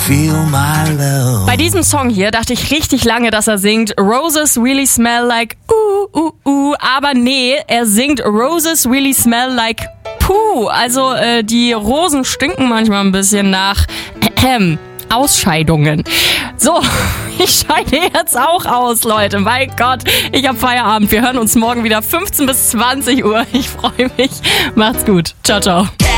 feel my love. Bei diesem Song hier dachte ich richtig lange, dass er singt Roses really smell like aber nee, er singt Roses really smell like Puh. Also die Rosen stinken manchmal ein bisschen nach Ausscheidungen. So, ich scheide jetzt auch aus, Leute. Mein Gott, ich habe Feierabend. Wir hören uns morgen wieder 15 bis 20 Uhr. Ich freue mich. Macht's gut. Ciao, ciao.